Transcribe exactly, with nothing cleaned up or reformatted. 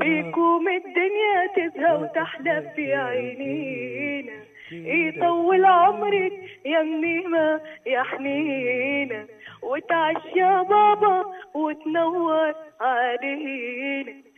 عليكم الدنيا تزهى وتحلى في عينينا. يطول عمرك يا منيمة يا حنينة، وتعشى بابا وتنور علينا.